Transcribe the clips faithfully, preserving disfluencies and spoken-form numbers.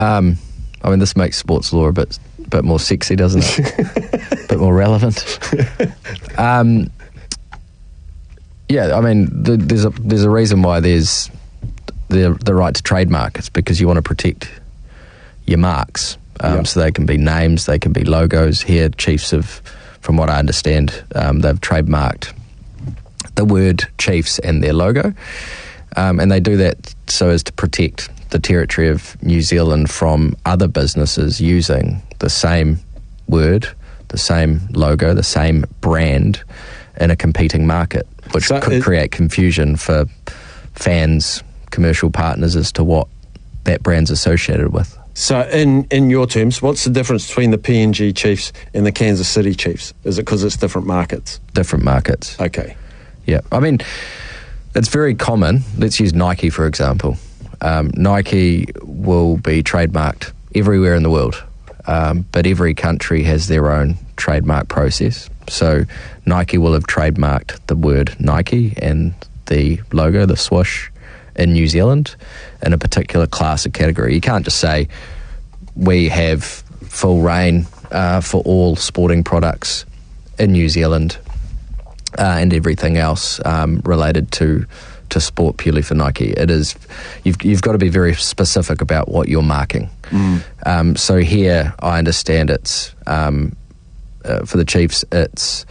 Um, I mean, this makes sports law a bit, bit more sexy, doesn't it? A bit more relevant. um, yeah, I mean, the, there's a there's a reason why there's the the right to trademark. It's because you want to protect your marks. Um, yeah. So they can be names, they can be logos. Here, Chiefs have, from what I understand, um, they've trademarked the word Chiefs and their logo. Um, and they do that so as to protect the territory of New Zealand from other businesses using the same word, the same logo, the same brand in a competing market, which so could it, create confusion for fans, commercial partners as to what that brand's associated with. So in, in your terms, what's the difference between the P N G Chiefs and the Kansas City Chiefs? Is it because it's different markets? Different markets. Okay. Yeah. I mean, it's very common. Let's use Nike, for example. Um, Nike will be trademarked everywhere in the world, um, but every country has their own trademark process. So Nike will have trademarked the word Nike and the logo, the swoosh, in New Zealand in a particular class or category. You can't just say we have full reign uh, for all sporting products in New Zealand uh, and everything else um, related to to sport purely for Nike. It is you've you've got to be very specific about what you're marking. Mm. Um, so here, I understand it's um, uh, for the Chiefs, it's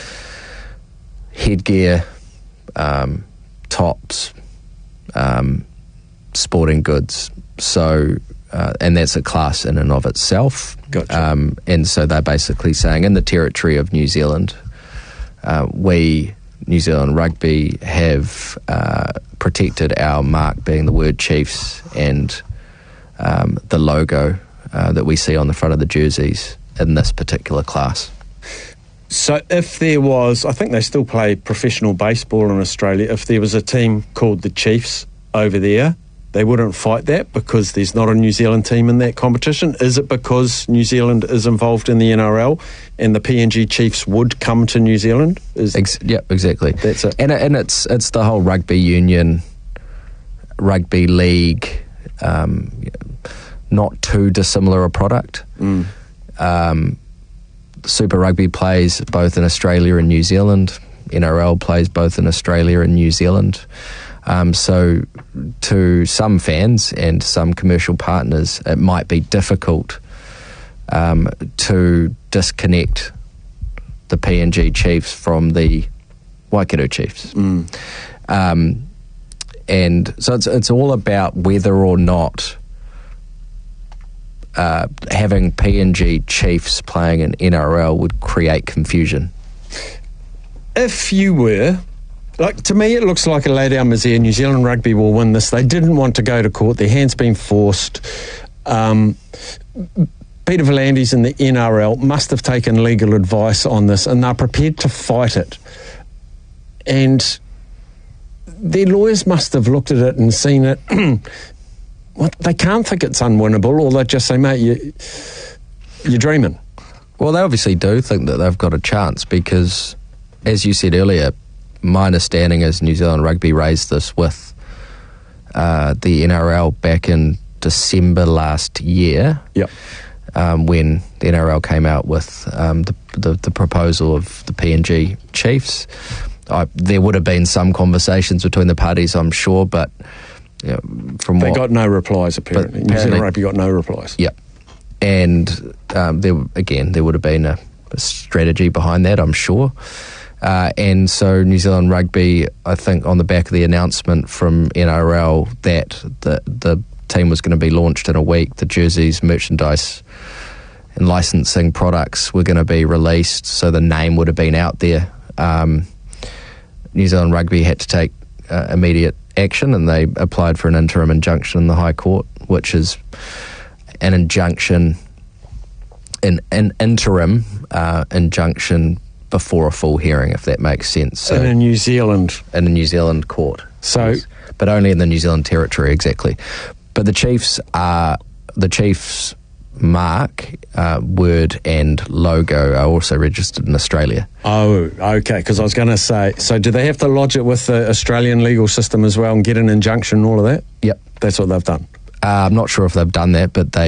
headgear, um, tops, um, sporting goods. So, uh, and that's a class in and of itself. Gotcha. Um, and so they're basically saying in the territory of New Zealand, uh, we, New Zealand Rugby, have uh, protected our mark being the word Chiefs and um, the logo uh, that we see on the front of the jerseys in this particular class. So if there was, I think they still play professional baseball in Australia, if there was a team called the Chiefs over there, they wouldn't fight that because there's not a New Zealand team in that competition? Is it because New Zealand is involved in the N R L and the P N G Chiefs would come to New Zealand? Is Ex- yeah, exactly. That's it. And, and it's it's the whole rugby union, rugby league, um, not too dissimilar a product. Mm. Um, Super Rugby plays both in Australia and New Zealand. N R L plays both in Australia and New Zealand. Um, so to some fans and some commercial partners, it might be difficult um, to disconnect the P N G Chiefs from the Waikato Chiefs. Mm. Um, and so it's, it's all about whether or not Uh, having P N G Chiefs playing in N R L would create confusion. If you were, like to me it looks like a lay down misere, New Zealand Rugby will win this. They didn't want to go to court, their hand's been forced. Um, Peter V'landys and the N R L must have taken legal advice on this and they're prepared to fight it. And their lawyers must have looked at it and seen it. Well, they can't think it's unwinnable, or they just say, mate, you, you're dreaming. Well, they obviously do think that they've got a chance because, as you said earlier, my understanding is New Zealand Rugby raised this with uh, the N R L back in December last year. Yep. Um, when the N R L came out with um, the, the the proposal of the P N G Chiefs. I, there would have been some conversations between the parties, I'm sure, but you know, from they what, got no replies apparently. New Zealand Rugby got no replies. Yeah, and um, there again there would have been a, a strategy behind that, I'm sure. Uh, and so New Zealand Rugby, I think, on the back of the announcement from N R L that the the team was going to be launched in a week, the jerseys, merchandise, and licensing products were going to be released, so the name would have been out there. Um, New Zealand Rugby had to take uh, immediate action, and they applied for an interim injunction in the High Court, which is an injunction, an, an interim uh, injunction before a full hearing, if that makes sense. So in a New Zealand... In a New Zealand court. So... Yes, but only in the New Zealand territory, exactly. But the Chiefs are... The Chiefs mark, uh, word and logo are also registered in Australia. Oh, okay, because I was going to say, so do they have to lodge it with the Australian legal system as well and get an injunction and all of that? Yep. That's what they've done. Uh, I'm not sure if they've done that, but they